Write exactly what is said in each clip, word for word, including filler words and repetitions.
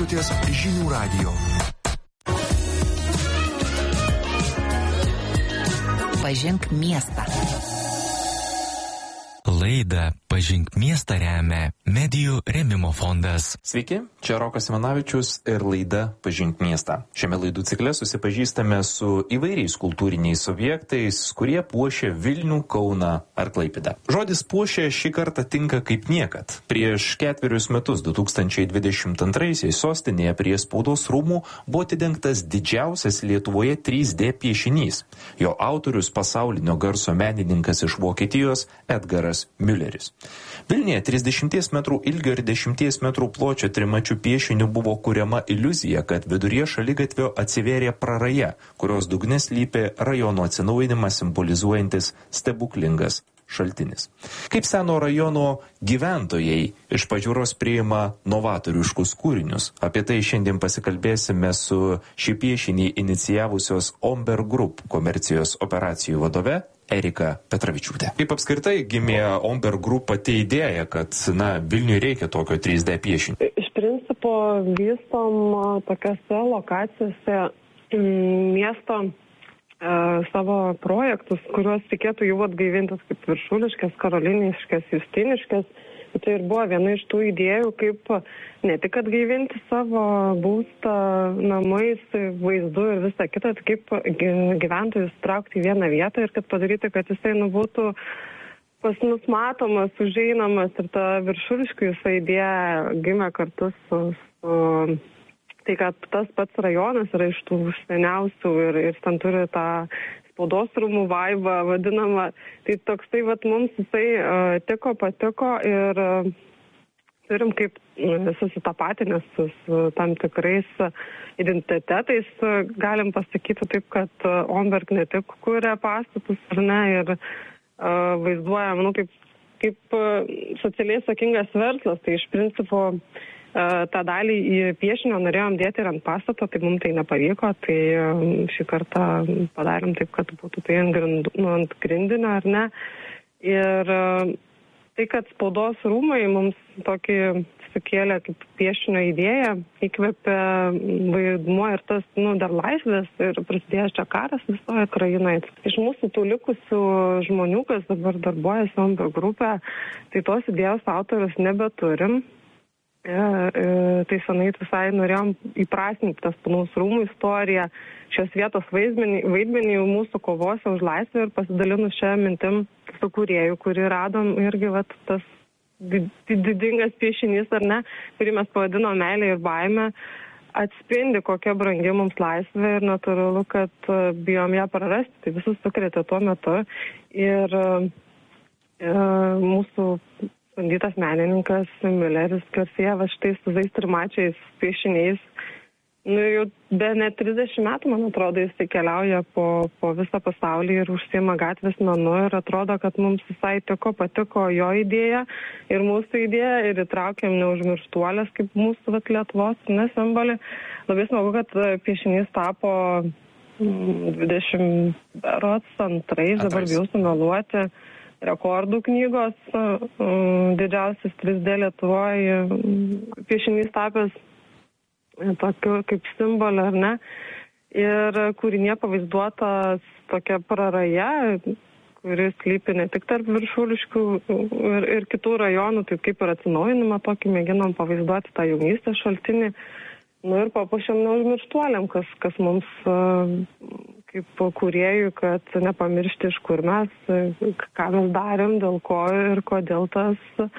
Klausotės Žinių radijo. Pažink miestą. Laidą Pažink miestą remia Medijų rėmimo fondas. Sveiki, čia Rokas Ivanavičius ir laida Pažink miestą. Šiame laidų cikle susipažįstame su įvairiais kultūriniais objektais, kurie puošia Vilnių, Kauną ar Klaipėdą. Žodis puošia šį kartą tinka kaip niekad. Prieš ketverius metus, du tūkstančiai dvidešimt antraisiais, sostinėje prie Spaudos rūmų buvo atidengtas didžiausias Lietuvoje trys D piešinys. Jo autorius pasaulinio garso menininkas iš Vokietijos Edgaras Mülleris. Vilniuje trisdešimties metrų ilgio ir dešimties metrų pločio trimačių piešinių buvo kuriama iliuzija, kad viduryje šaligatvio atsivėrė praraja, kurios dugne slypi rajono atsinaujinimą simbolizuojantis stebuklingas šaltinis. Kaip seno rajono gyventojai iš pažiūros priima novatoriškus kūrinius. Apie tai šiandien pasikalbėsime su šį piešinį inicijavusios Omber Group komercijos operacijų vadove Erika Petravičiūtė. Kaip apskritai gimė Omber Group pati idėja, kad na, Vilniui reikia tokio trys D piešinio? Iš principo vystom tokiose lokacijose miesto savo projektus, kuriuos reikėtų jau atgaivintis kaip Viršuliškės, Karoliniškės, Justiniškės. Tai ir buvo viena iš tų idėjų, kaip ne tik atgaivinti savo būstą namais, vaizdu ir visą kitą, tai kaip gyventojus traukti į vieną vietą ir kad padaryti, kad jisai nu, būtų pas mus matomas, užeinamas ir ta Viršuliškių visą idėja gimė kartu su... su Tai, kad tas pats rajonas yra iš tų seniausių ir, ir ten turi tą Spaudos rūmų vaibą vadinamą. Tai toksai, vat, mums jisai uh, tiko, patiko ir uh, turim kaip uh, susitapatinę su, su tam tikrais uh, identitetais. Uh, galim pasakyti taip, kad uh, Omberg ne tik kuria pastatus, ar ne, ir uh, vaizduojam, nu, kaip, kaip uh, socialiai atsakingas verslas. Tai iš principo tą dalį į piešinio norėjom dėti ir ant pastato, tai mums tai nepavyko, tai šį kartą padarėm taip, kad būtų tai ant, grindu, nu, ant grindinio, ar ne. Ir tai, kad Spaudos rūmai mums tokį sukėlė kaip piešinio idėją, įkvėpė vaidmuo ir tas, nu, dar laisvės ir prasidėjęs čia karas visoje Ukrainoje. Iš mūsų tų likusių žmonių, kas dabar darbuojasi Omber grupė, tai tos idėjos autorius nebeturim. Ja, e, tai senai visai norėjom įprasminti tas Spaudos rūmų istoriją, šios vietos vaidmenį, vaidmenį mūsų kovose už laisvę ir pasidalinus šią mintim su kūrėju, kurį radom irgi vat, tas didingas piešinys, ar ne, kurį mes pavadinom meilė ir baimė, atspindi, kokia brangi mums laisvė ir natūralu, kad bijom ją prarasti, tai visus sukrėtė tuo metu ir e, mūsų bandytas menininkas Mülleris Garcia va štai su tais trimačiais piešiniais. Nu, jau be net trisdešimt metų, man atrodo, jis tai keliauja po, po visą pasaulį ir užsiima gatvės menu ir atrodo, kad mums visai tiko, patiko jo idėja ir mūsų idėja ir įtraukėm neužmirštuolės kaip mūsų vat, Lietuvos ne, simbolį. Labai smagu, kad piešinys tapo dvidešimt antrais, dabar bijau sumeluoti. Rekordų knygos, didžiausias trys D Lietuvoje piešinys tapęs tokiu kaip simbolį, ar ne. Ir kūrinė pavaizduotas tokia praraja, kuris slypi ne tik tarp Viršuliškių ir, ir kitų rajonų, tai kaip ir atsinaujinimą tokį mėginom pavaizduoti tą jaunystės šaltinį. Nu ir papuošiam neužmirštuoliam, kas, kas mums kaip kūrėjų, kad nepamiršti, iš kur mes, ką mes darėm, dėl ko ir kodėl tas uh,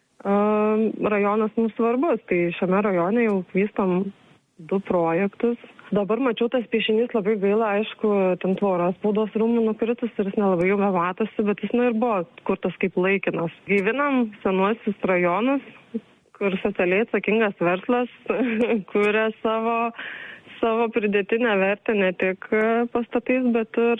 rajonas mums svarbus. Tai šiame rajone jau vystom du projektus. Dabar mačiau, tas piešinys labai gaila, aišku, ten tvora Spaudos rūmų nukritus ir jis nelabai jau matosi, bet jis nu ir buvo kurtas kaip laikinas. Gaivinam senuosius rajonus, kur socialiai atsakingas verslas kuria savo, savo pridėtinę vertę ne tik pastatais, bet ir,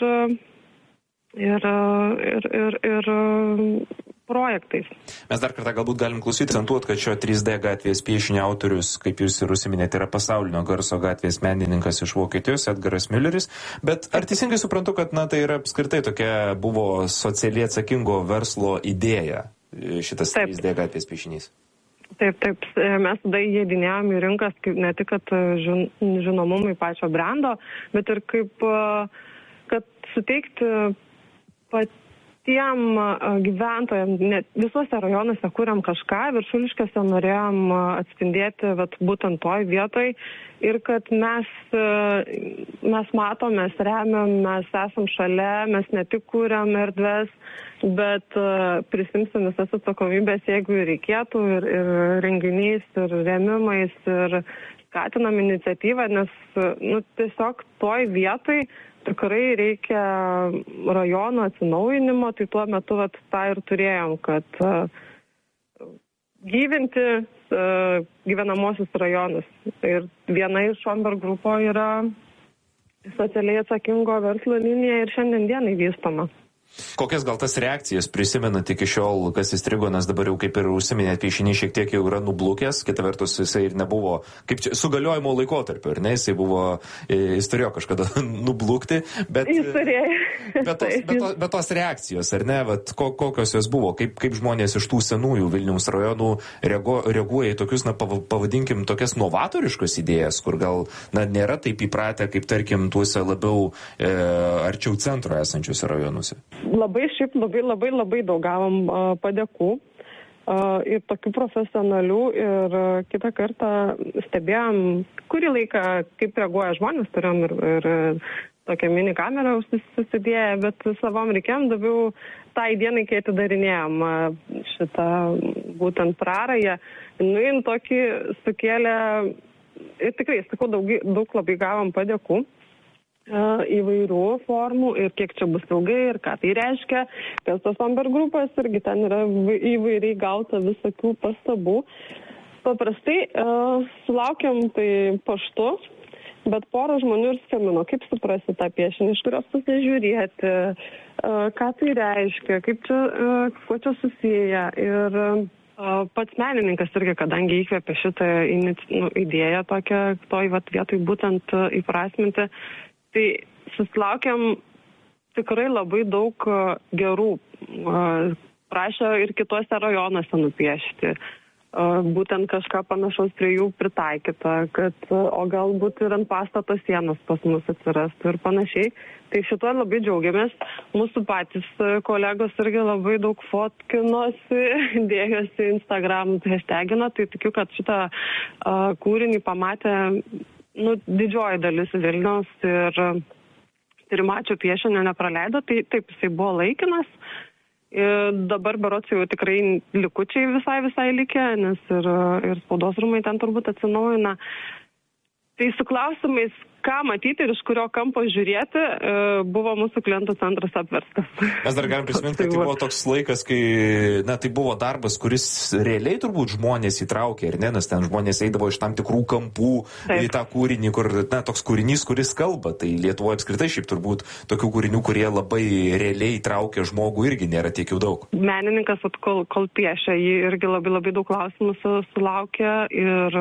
ir, ir, ir, ir projektais. Mes dar kartą galbūt galim klausyti, akcentuot, kad šio trys D gatvės piešinio autorius, kaip jūs ir užsiminėte, yra pasaulinio garso gatvės menininkas iš Vokietijos, Edgaras Mülleris. Bet ar teisingai suprantu, kad na, tai yra apskritai tokia buvo socialiai atsakingo verslo idėja, šitas Taip. trys D gatvės piešinys? Taip, taip, mes tada įeidinėjom į rinkas kaip ne tik kad žin, žinomumai pačio brando, bet ir kaip, kad suteikti patiem gyventojams, net visuose rajonuose kuriam kažką, Viršuliškėse norėjom atspindėti vat, būtent toj vietoj ir kad mes, mes matom, mes remiam, mes esam šalia, mes ne tik kuriam erdves, bet uh, prisimsim visas atsakomybės, jeigu reikėtų, ir, ir renginiais, ir rėmimais, ir skatinam iniciatyvą, nes nu, tiesiog toj vietoj tikrai reikia rajono atsinaujinimo, tai tuo metu vat, tą ir turėjom, kad uh, gyvinti uh, gyvenamosius rajonus. Ir viena iš Schomberg grupo yra socialiai atsakingo verslo linija ir šiandien dienai vystoma. Kokias gal tas reakcijas prisimenat iki šiol, kas įstrigo, nes dabar jau kaip ir užsiminėt, piešiniai šiek tiek jau yra nublukęs, kita vertus jisai ir nebuvo, kaip čia, sugaliojimo laikotarpio, ar ne, jisai buvo, jis turėjo kažkada nublukti, bet, bet, tos, bet, tos, bet tos reakcijos, ar ne, vat, kokios jos buvo, kaip, kaip žmonės iš tų senųjų Vilniaus rajonų reago, reaguoja į tokius, na, pavadinkim, tokias novatoriškas idėjas, kur gal, na, nėra taip įpratę, kaip, tarkim, tuose labiau e, arčiau centro esančiuose rajonuose. Labai šiaip labai labai labai daug gavom uh, padėkų uh, ir tokių profesionalių ir uh, kitą kartą stebėjom, kurį laiką kaip reaguoja žmonės, turėjom ir, ir tokią mini kamerą susidėję, bet savom reikėjom daugiau tai dienai, kai atidarinėjom uh, šitą būtent prarąją, nu jin tokį sukėlė ir tikrai, sakau, daug, daug labai gavom padėkų įvairių formų ir kiek čia bus ilgai ir ką tai reiškia, kas tos Schomberg grupos, irgi ten yra įvairiai gauta visokių pastabų. Paprastai uh, sulaukiam tai paštu, bet porą žmonių ir skambino, kaip suprasti tą piešinį, iš kurios pusės žiūrėti, uh, ką tai reiškia, kaip čia, uh, kuo čia susiję. Ir uh, pats menininkas irgi, kadangi įkvėpė šitą nu, idėją tokią, toj vat vietoj būtent uh, įprasminti, tai susilaukiam tikrai labai daug gerų, prašė ir kituose rajonuose nupiešti, būtent kažką panašaus prie jų pritaikyta, kad, o galbūt ir ant pastato sienos pas mus atsirastų ir panašiai. Tai šituo labai džiaugiamės. Mūsų patys kolegos irgi labai daug fotkinosi, dėjosi Instagram, hashtagino, tai tikiu, kad šitą uh, kūrinį pamatė nu, didžioji dalis Vilniaus ir trimačio piešinio nepraleido, tai taip, jisai buvo laikinas. Ir dabar berods jau tikrai likučiai visai visai likę, nes ir, ir spaudos rūmai ten turbūt atsinaujina. Tai su klausimais, ką matyti ir iš kurio kampo žiūrėti, buvo mūsų klientų centras apverstas. Mes dar galim prisiminti, kad tai buvo toks laikas, kai, na, tai buvo darbas, kuris realiai turbūt žmonės įtraukė, ir ne, nes ten žmonės eidavo iš tam tikrų kampų Taip. Į tą kūrinį, kur, na, toks kūrinys, kuris kalba. Tai Lietuvoje apskritai šiaip turbūt tokių kūrinių, kurie labai realiai įtraukia žmogų, irgi nėra tiek jau daug. Menininkas, kol, kol piešia, jį irgi labai labai daug klausimų sulaukia ir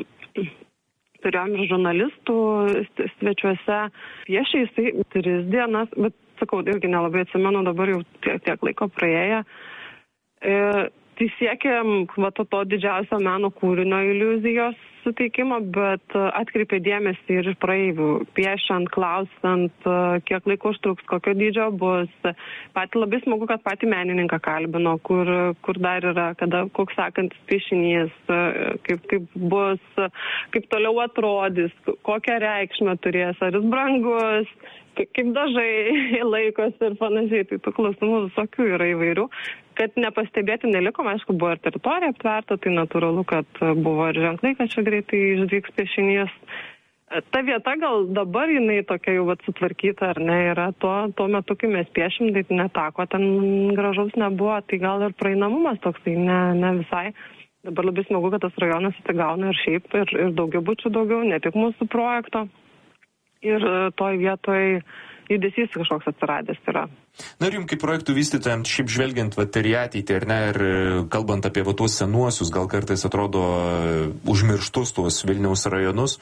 turėjom ir žurnalistų svečiuose piešė, jisai tris dienas, bet sakau, irgi nelabai atsimenu, dabar jau tiek, tiek laiko praėję. E, tai siekėm va, to, to didžiausio meno kūrinio iliuzijos suteikimo, bet atkreipė dėmesį ir praeivių, piešiant, klausant, kiek laiko užtruks, kokio dydžio bus. Patį labai smagu, kad patį menininką kalbino, kur, kur dar yra, kada, koks sakantis piešinys, kaip, kaip bus, kaip toliau atrodys, kokią reikšmę turės, ar jis brangus, kaip dažai laikosi ir panašiai. Tai tų klausimų visokių yra įvairių. Kad nepastebėti neliko, aišku, buvo ir teritorija aptverta, tai natūralu, kad buvo ir ženklai, kad čia greitai išdygs piešinys. Ta vieta gal dabar jinai tokia jau vat, sutvarkyta, ar ne, yra tuo, tuo metu, kai mes piešim, tai netako, ten gražaus nebuvo, tai gal ir praeinamumas toksai, ne, ne visai. Dabar labai smagu, kad tas rajonas atsigauna ir šiaip, ir, ir daugiabučių daugiau, ne tik mūsų projekto. Ir toj vietoj judesys kažkoks atsiradęs yra. Na ir jums kaip projektų vystytojams, šiaip žvelgiant vat, ir į ateitį, ar ne, ir kalbant apie va, tuos senuosius, gal kartais atrodo užmirštus tuos Vilniaus rajonus,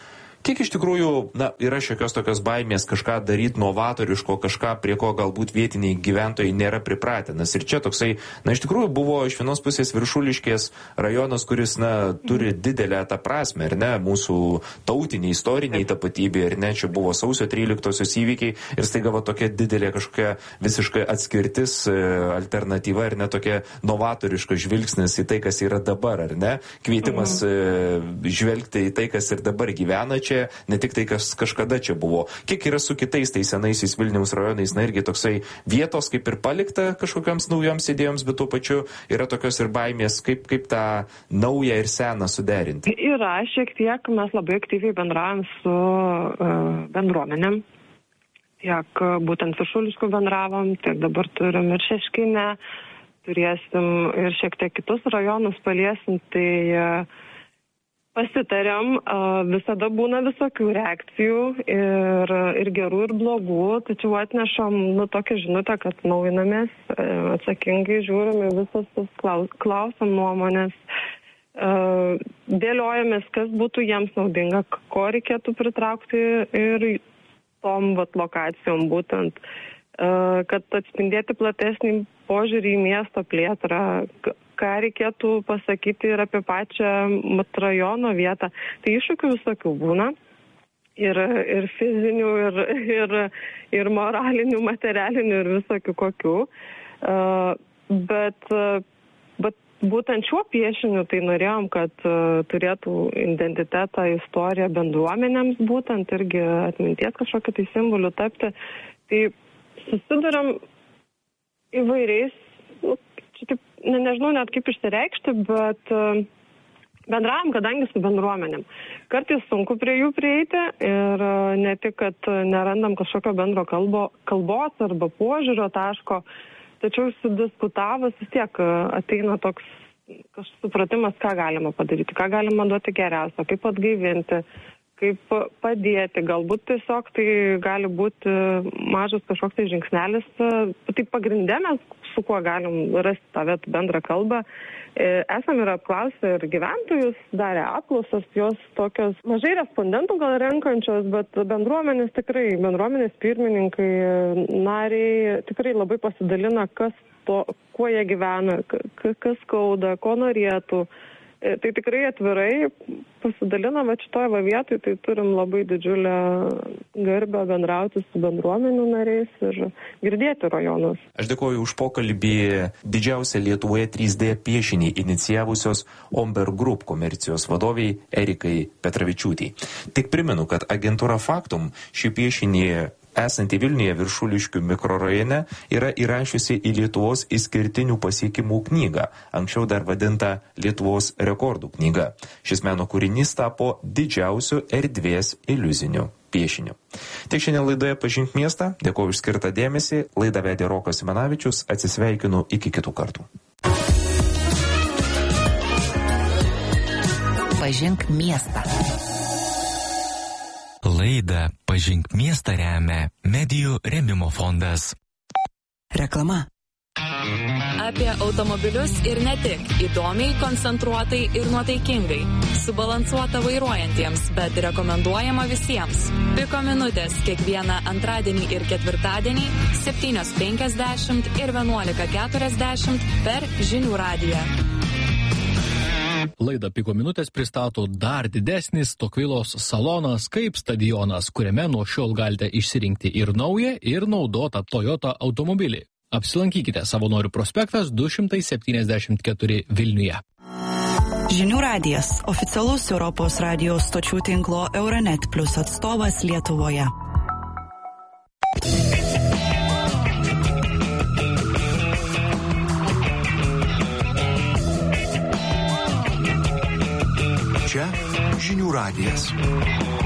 Kiek iš tikrųjų, na, yra šiokios tokios baimės kažką daryti novatoriško, kažką, prie ko galbūt vietiniai gyventojai nėra pripratę. Nes ir čia toksai, na, iš tikrųjų buvo iš vienos pusės Viršuliškės rajonas, kuris, na, turi didelę tą prasme, ar ne, mūsų tautiniai, istoriniai tapatybė, ar ne, čia buvo sausio tryliktosios įvykiai ir staiga va tokia didelė kažkokia visiškai atskirtis, alternatyva ir ne tokia novatoriška žvilgsnis į tai, kas yra dabar, ar ne, kvietimas mhm. žvelgti į tai, kas ir dabar gyvena čia, ne tik tai, kas kažkada čia buvo. Kiek yra su kitais tai senaisiais Vilniaus rajonais, na irgi toksai vietos kaip ir palikta kažkokiams naujoms idėjoms, bet tuo pačiu yra tokios ir baimės, kaip, kaip tą naują ir seną suderinti. Yra šiek tiek, mes labai aktyviai bendraujam su uh, bendruomenėm. Tiek uh, būtent Viršuliškų bendravom, tiek dabar turim ir Šeškinę, turėsim ir šiek tiek kitus rajonus paliesim, tai uh, pasitarėm, visada būna visokių reakcijų ir, ir gerų, ir blogų, tačiau atnešam nu, tokią žinutę, kad naujinamės, atsakingai žiūrim į visas tas klaus, klausom nuomonės, dėliojamės, kas būtų jiems naudinga, ko reikėtų pritraukti ir tom vat, lokacijom būtent, kad atspindėti platesnį požiūrį į miesto plėtrą, ką reikėtų pasakyti ir apie pačią mat, rajono vietą. Tai iššūkių visokių būna. Ir, ir fizinių, ir, ir, ir moralinių, materialinių, ir visokių kokių. Uh, bet, uh, bet būtent šiuo piešiniu tai norėjom, kad uh, turėtų identitetą, istoriją bendruomenėms būtent, irgi atminties kažkokį tai simbolių tapti. Tai susiduriam įvairiais, nu, čia taip, ne, nežinau net kaip išsireikšti, bet uh, bendravom, kadangi su bendruomenėm. Kartais sunku prie jų prieiti ir uh, ne tik, kad nerandam kažkokio bendro kalbo, kalbos arba požiūrio taško, tačiau sudiskutavus vis tiek uh, ateina toks supratimas, ką galima padaryti, ką galima duoti geriausio, kaip atgaivinti, kaip padėti. Galbūt tiesiog tai gali būti mažas kažkoks tai žingsnelis. Tai pagrindė mes su kuo galim rasti tą bendrą kalbą. Esam ir apklausę ir gyventojus, darę apklausas, jos tokios mažai respondentų gal renkančios, bet bendruomenės tikrai, bendruomenės pirmininkai, nariai tikrai labai pasidalina, kas to, kuo jie gyvena, kas skauda, ko norėtų. Tai tikrai atvirai pasidalina, bet šitoje va vietoje tai turim labai didžiulę garbę bendrauti su bendruomenių nariais ir girdėti rajonus. Aš dėkoju už pokalbį didžiausią Lietuvoje trys D piešinį inicijavusios Omber Group komercijos vadoviai Erikai Petravičiūtei. Tik primenu, kad agentūra Faktum šį piešinį esantį Vilniuje Viršuliškių mikrorajone yra įrašiusi į Lietuvos išskirtinių pasiekimų knygą, anksčiau dar vadinta Lietuvos rekordų knyga. Šis meno kūrinys tapo didžiausiu erdvės iliuziniu piešiniu. Tiek šiandien laidoje Pažink miestą, dėkoju už skirtą dėmesį, laidą vedė Rokas Simanavičius, atsisveikinu iki kitų kartų. Pažink miestą. Laidą Pažink miestą remia Medijų rėmimo fondas. Reklama. Apie automobilius ir ne tik. Įdomiai, koncentruotai ir nuotaikingai. Subalansuota vairuojantiems, bet rekomenduojama visiems. Piko minutės kiekvieną antradienį ir ketvirtadienį septynios penkiasdešimt ir vienuolika keturiasdešimt per Žinių radiją. Laidą Piko minutės pristato dar didesnis Tokvilos salonas kaip stadionas, kuriame nuo šiol galite išsirinkti ir naują, ir naudotą Toyota automobilį. Apsilankykite Savanorių prospektas du šimtai septyniasdešimt keturi Vilniuje. Žinių radijas – oficialus Europos radijos stočių tinklo Euronet Plus atstovas Lietuvoje. Čia Žinių radijas.